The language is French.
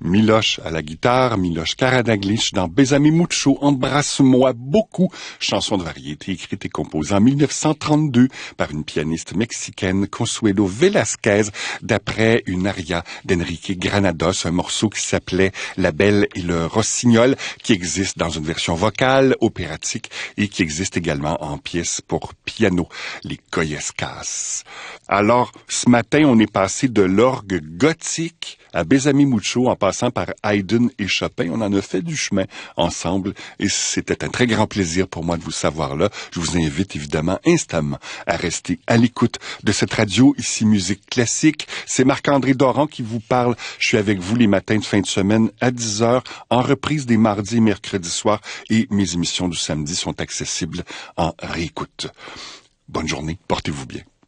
Miloš à la guitare, Miloš Karađagić dans Bésame mucho, Embrasse-moi beaucoup, chanson de variété écrite et composée en 1932 par une pianiste mexicaine, Consuelo Velázquez, d'après une aria d'Enrique Granados, un morceau qui s'appelait La Belle et le Rossignol, qui existe dans une version vocale, opératique, et qui existe également en pièce pour piano, les Goyescas. Alors, ce matin, on est passé de l'orgue gothique à Bésame mucho en passant par Haydn et Chopin. On en a fait du chemin ensemble et c'était un très grand plaisir pour moi de vous savoir là. Je vous invite évidemment instamment à rester à l'écoute de cette radio ici Musique Classique. C'est Marc-André Doran qui vous parle. Je suis avec vous les matins de fin de semaine à 10h, en reprise des mardis et mercredis soirs, et mes émissions du samedi sont accessibles en réécoute. Bonne journée, portez-vous bien.